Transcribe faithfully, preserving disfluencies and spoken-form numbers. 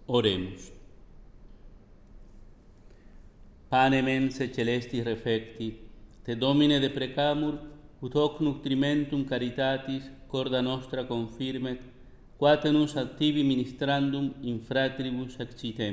Oremos. Pane mense celesti refecti, te Domine deprecamur, ut hoc nutrimentum caritatis corda nostra confirmet, quatenus ad tibi ministrandum in fratribus excitem.